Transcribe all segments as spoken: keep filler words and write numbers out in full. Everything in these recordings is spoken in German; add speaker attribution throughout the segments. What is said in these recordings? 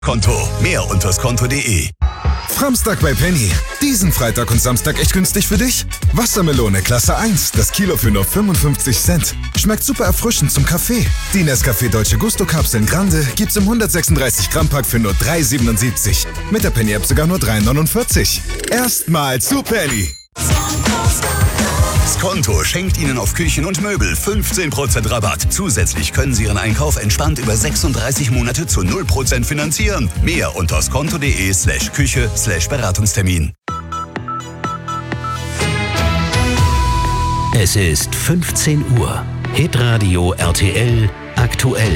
Speaker 1: Konto. Mehr unter skonto punkt de.
Speaker 2: Framstag bei Penny. Diesen Freitag und Samstag echt günstig für dich? Wassermelone Klasse eins, das Kilo für nur fünfundfünfzig Cent. Schmeckt super erfrischend zum Kaffee. Die Nescafé Dolce Gusto Kapseln Grande gibt's im hundertsechsunddreißig Gramm Pack für nur drei siebenundsiebzig. Mit der Penny App sogar nur drei neunundvierzig. Erstmal zu Penny.
Speaker 1: Skonto schenkt Ihnen auf Küchen und Möbel fünfzehn Prozent Rabatt. Zusätzlich können Sie Ihren Einkauf entspannt über sechsunddreißig Monate zu null Prozent finanzieren. Mehr unter skonto punkt de slash Küche slash Beratungstermin.
Speaker 3: Es ist fünfzehn Uhr. Hitradio R T L aktuell.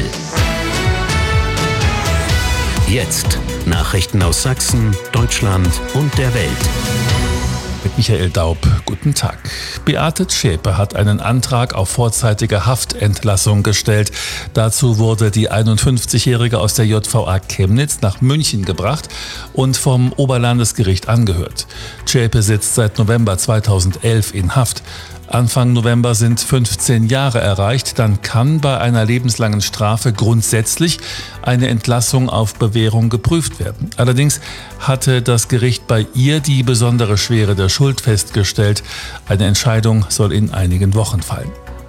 Speaker 3: Jetzt Nachrichten aus Sachsen, Deutschland und der Welt.
Speaker 4: Mit Michael Daub, guten Tag. Beate Zschäpe hat einen Antrag auf vorzeitige Haftentlassung gestellt. Dazu wurde die einundfünfzigjährige aus der J V A Chemnitz nach München gebracht und vom Oberlandesgericht angehört. Zschäpe sitzt seit November zweitausendelf in Haft. Anfang November sind fünfzehn Jahre erreicht, dann kann bei einer lebenslangen Strafe grundsätzlich eine Entlassung auf Bewährung geprüft werden. Allerdings hatte das Gericht bei ihr die besondere Schwere der Schuld festgestellt. Eine Entscheidung soll in einigen Wochen fallen.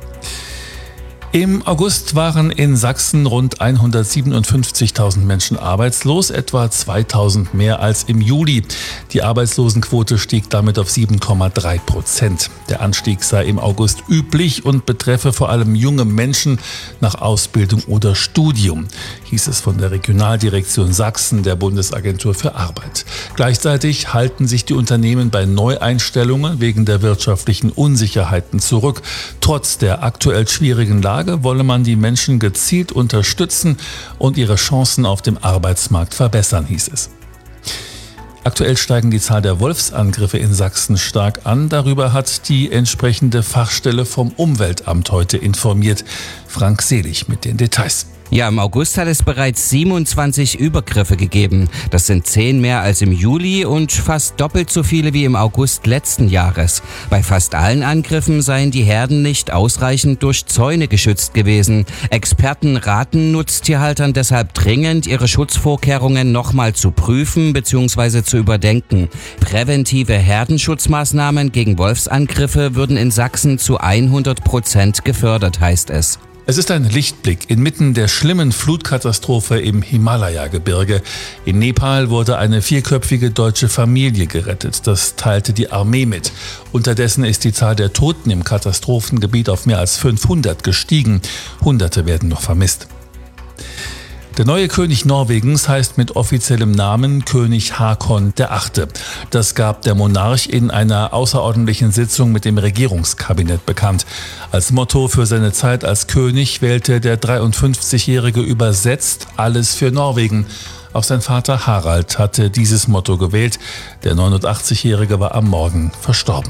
Speaker 4: Im August waren in Sachsen rund hundertsiebenundfünfzigtausend Menschen arbeitslos, etwa zweitausend mehr als im Juli. Die Arbeitslosenquote stieg damit auf sieben Komma drei Prozent. Der Anstieg sei im August üblich und betreffe vor allem junge Menschen nach Ausbildung oder Studium, hieß es von der Regionaldirektion Sachsen der Bundesagentur für Arbeit. Gleichzeitig halten sich die Unternehmen bei Neueinstellungen wegen der wirtschaftlichen Unsicherheiten zurück. Trotz der aktuell schwierigen Lage wolle man die Menschen gezielt unterstützen und ihre Chancen auf dem Arbeitsmarkt verbessern, hieß es. Aktuell steigen die Zahl der Wolfsangriffe in Sachsen stark an. Darüber hat die entsprechende Fachstelle vom Umweltamt heute informiert. Frank Selig mit den Details.
Speaker 5: Ja, im August hat es bereits siebenundzwanzig Übergriffe gegeben. Das sind zehn mehr als im Juli und fast doppelt so viele wie im August letzten Jahres. Bei fast allen Angriffen seien die Herden nicht ausreichend durch Zäune geschützt gewesen. Experten raten Nutztierhaltern deshalb dringend, ihre Schutzvorkehrungen nochmal zu prüfen bzw. zu überdenken. Präventive Herdenschutzmaßnahmen gegen Wolfsangriffe würden in Sachsen zu hundert Prozent gefördert, heißt es.
Speaker 4: Es ist ein Lichtblick inmitten der schlimmen Flutkatastrophe im Himalaya-Gebirge. In Nepal wurde eine vierköpfige deutsche Familie gerettet. Das teilte die Armee mit. Unterdessen ist die Zahl der Toten im Katastrophengebiet auf mehr als fünfhundert gestiegen. Hunderte werden noch vermisst. Der neue König Norwegens heißt mit offiziellem Namen König Haakon der Achte. Das gab der Monarch in einer außerordentlichen Sitzung mit dem Regierungskabinett bekannt. Als Motto für seine Zeit als König wählte der dreiundfünfzigjährige übersetzt alles für Norwegen. Auch sein Vater Harald hatte dieses Motto gewählt. Der neunundachtzigjährige war am Morgen verstorben.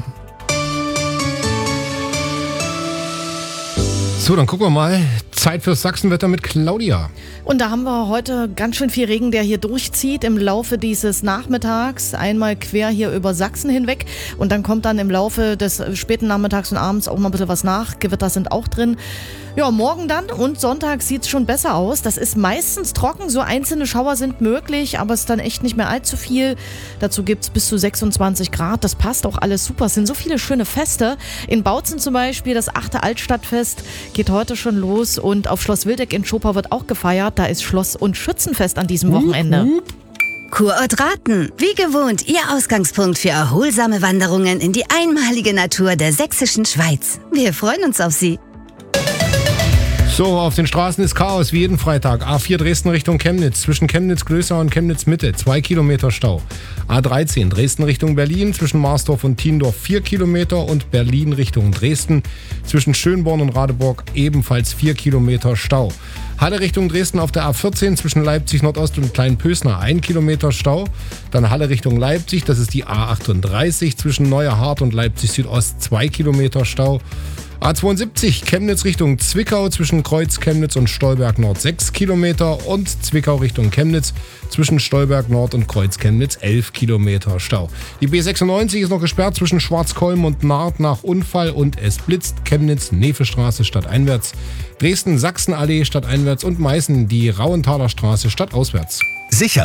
Speaker 6: So, dann gucken wir mal. Zeit fürs Sachsenwetter mit Claudia.
Speaker 7: Und da haben wir heute ganz schön viel Regen, der hier durchzieht im Laufe dieses Nachmittags. Einmal quer hier über Sachsen hinweg. Und dann kommt dann im Laufe des späten Nachmittags und abends auch noch ein bisschen was nach. Gewitter sind auch drin. Ja, morgen dann und Sonntag sieht es schon besser aus. Das ist meistens trocken. So einzelne Schauer sind möglich, aber es ist dann echt nicht mehr allzu viel. Dazu gibt es bis zu sechsundzwanzig Grad. Das passt auch alles super. Es sind so viele schöne Feste. In Bautzen zum Beispiel, das achte Altstadtfest geht heute schon los. Und auf Schloss Wildeck in Schopau wird auch gefeiert. Da ist Schloss- und Schützenfest an diesem Wochenende.
Speaker 8: Kurort Raten. Wie gewohnt, Ihr Ausgangspunkt für erholsame Wanderungen in die einmalige Natur der sächsischen Schweiz. Wir freuen uns auf Sie.
Speaker 6: So, auf den Straßen ist Chaos wie jeden Freitag. A vier Dresden Richtung Chemnitz, zwischen Chemnitz-Glößau und Chemnitz-Mitte, zwei Kilometer Stau. A dreizehn Dresden Richtung Berlin, zwischen Marsdorf und Tiendorf vier Kilometer und Berlin Richtung Dresden, zwischen Schönborn und Radeburg ebenfalls vier Kilometer Stau. Halle Richtung Dresden auf der A vierzehn zwischen Leipzig Nordost und Kleinpösner ein Kilometer Stau. Dann Halle Richtung Leipzig, das ist die A achtunddreißig zwischen Neuerhardt und Leipzig Südost zwei Kilometer Stau. A zweiundsiebzig Chemnitz Richtung Zwickau zwischen Kreuz Chemnitz und Stolberg Nord sechs Kilometer und Zwickau Richtung Chemnitz zwischen Stolberg Nord und Kreuz Chemnitz elf Kilometer Stau. Die B sechsundneunzig ist noch gesperrt zwischen Schwarzkolm und Naht nach Unfall und es blitzt. Chemnitz Nefestraße stadteinwärts, Dresden Sachsenallee stadteinwärts und Meißen die Rauenthaler Straße stadtauswärts.
Speaker 1: Sicher